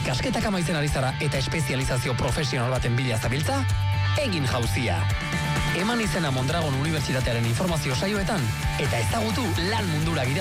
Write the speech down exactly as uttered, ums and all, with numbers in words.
Ikasketak amaitzen ari zara eta espezializazio profesional baten bila zabiltza? Egin jauzia. Eman izena Mondragon Unibertsitatearen informazio saioetan eta ezagutu lan mundura